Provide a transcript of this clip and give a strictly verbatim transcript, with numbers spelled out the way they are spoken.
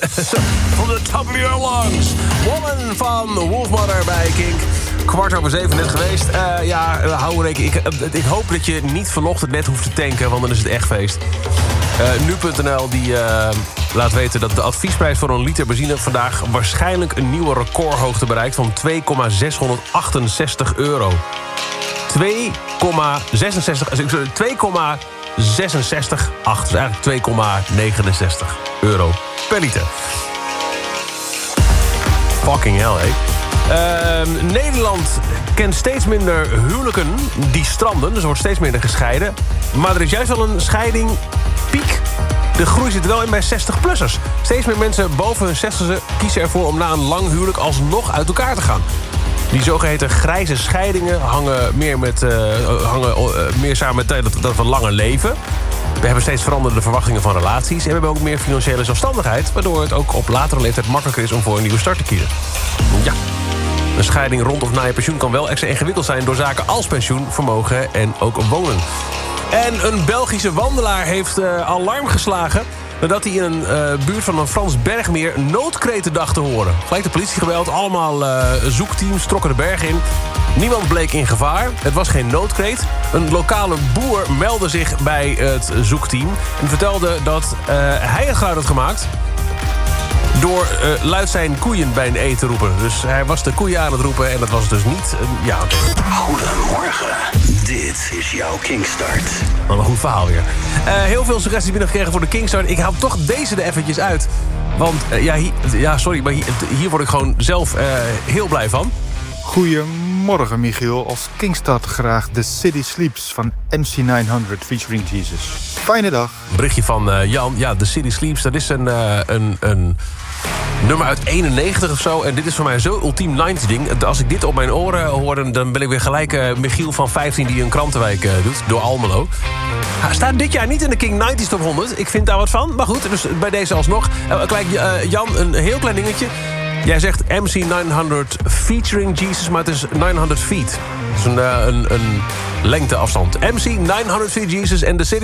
From the top of your lungs. Woman van Wolfmother bij Kink. Kwart over zeven net geweest. Uh, ja, hou rekening. Ik, uh, ik hoop dat je niet vanochtend net hoeft te tanken, want dan is het echt feest. Uh, nu punt n l die uh, laat weten dat de adviesprijs voor een liter benzine vandaag waarschijnlijk een nieuwe recordhoogte bereikt van twee komma zeshonderdachtenzestig euro. twee komma zesenzestig, twee komma zesenzestig acht, dus eigenlijk twee komma negenenzestig euro per liter. Fucking hell, hé. Uh, Nederland kent steeds minder huwelijken die stranden, dus er wordt steeds minder gescheiden. Maar er is juist wel een scheiding piek. De groei zit wel in bij zestig-plussers. Steeds meer mensen boven hun zestigste kiezen ervoor om na een lang huwelijk alsnog uit elkaar te gaan. Die zogeheten grijze scheidingen hangen meer, met, uh, hangen, uh, meer samen met dat, dat we langer leven. We hebben steeds veranderde verwachtingen van relaties. En we hebben ook meer financiële zelfstandigheid, waardoor het ook op latere leeftijd makkelijker is om voor een nieuwe start te kiezen. Ja. Een scheiding rond of na je pensioen kan wel extra ingewikkeld zijn door zaken als pensioen, vermogen en ook wonen. En een Belgische wandelaar heeft uh, alarm geslagen nadat hij in een uh, buurt van een Frans bergmeer noodkreten dacht te horen. Gelijk de politie gebeld, allemaal uh, zoekteams trokken de berg in. Niemand bleek in gevaar. Het was geen noodkreet. Een lokale boer meldde zich bij het zoekteam en vertelde dat uh, hij het geluid had gemaakt door uh, luid zijn koeien bij een E te roepen. Dus hij was de koeien aan het roepen en dat was dus niet... Uh, ja, oké. Okay. Goedemorgen. Dit is jouw Kinkstart. Wat een goed verhaal weer. Uh, heel veel suggesties binnengekregen voor de Kinkstart. Ik haal toch deze er eventjes uit. Want, uh, ja, hier, ja, sorry, maar hier, hier word ik gewoon zelf uh, heel blij van. Goedemorgen, Michiel. Als Kinkstart graag The City Sleeps van M C nionhonderd featuring Jesus. Fijne dag. Een berichtje van uh, Jan. Ja, The City Sleeps, dat is een... Uh, een, een nummer uit eenennegentig of zo. En dit is voor mij zo ultiem negentig ding. Als ik dit op mijn oren hoor, dan ben ik weer gelijk uh, Michiel van vijftien die een krantenwijk uh, doet. Door Almelo. Hij staat dit jaar niet in de King negentig top honderd. Ik vind daar wat van. Maar goed, dus bij deze alsnog. Uh, klein, uh, Jan, een heel klein dingetje. Jij zegt M C nionhonderd featuring Jesus, maar het is nionhonderd feet. Dus een, uh, een, een lengteafstand. M C nionhonderd feet Jesus en de City